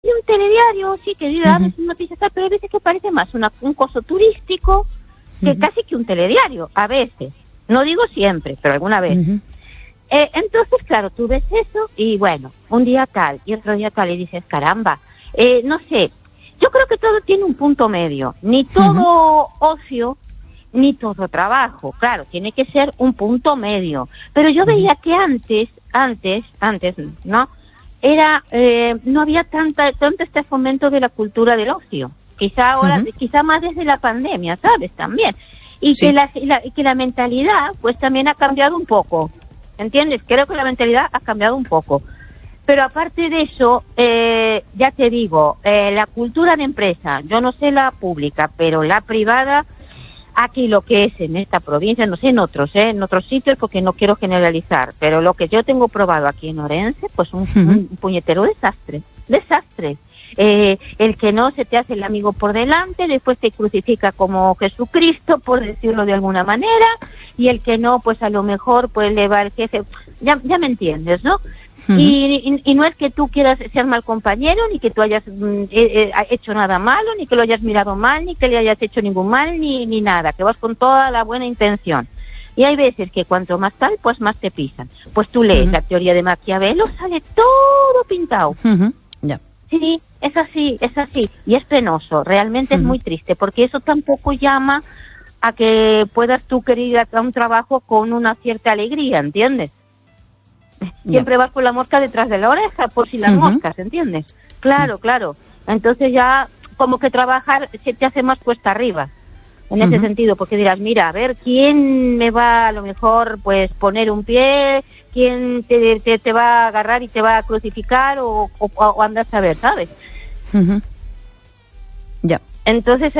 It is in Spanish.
Y un telediario, sí, que da noticias, pero a veces que parece más un coso turístico que casi que un telediario, a veces. No digo siempre, pero alguna vez. Entonces, claro, tú ves eso y bueno, un día tal y otro día tal y dices, caramba, no sé, yo creo que todo tiene un punto medio, ni todo ocio, ni todo trabajo, claro, tiene que ser un punto medio. Pero yo veía que antes, ¿no? Era, no había tanto este fomento de la cultura del ocio. Quizá ahora, quizá más desde la pandemia, ¿sabes? También. Y sí. que la mentalidad, pues también ha cambiado un poco. ¿Entiendes? Creo que la mentalidad ha cambiado un poco. Pero aparte de eso, ya te digo, la cultura de empresa, yo no sé la pública, pero la privada, aquí lo que es en esta provincia, no sé en otros sitios porque no quiero generalizar, pero lo que yo tengo probado aquí en Orense, pues un puñetero desastre. El que no se te hace el amigo por delante, después te crucifica como Jesucristo, por decirlo de alguna manera, y el que no, pues a lo mejor pues le va el jefe, ya me entiendes, ¿no? Y no es que tú quieras ser mal compañero, ni que tú hayas hecho nada malo, ni que lo hayas mirado mal, ni que le hayas hecho ningún mal, ni nada, que vas con toda la buena intención. Y hay veces que cuanto más tal, pues más te pisan. Pues tú lees la teoría de Maquiavelo, sale todo pintado. Ya. Sí, es así, y es penoso, realmente es muy triste, porque eso tampoco llama a que puedas tú querer ir a un trabajo con una cierta alegría, ¿entiendes? Siempre vas con la mosca detrás de la oreja, por si las moscas, ¿entiendes? Claro. Entonces ya como que trabajar se te hace más cuesta arriba, en ese sentido, porque dirás, mira, a ver, ¿quién me va a lo mejor pues poner un pie? ¿Quién te va a agarrar y te va a crucificar? O andas a ver, ¿sabes? Ya. Entonces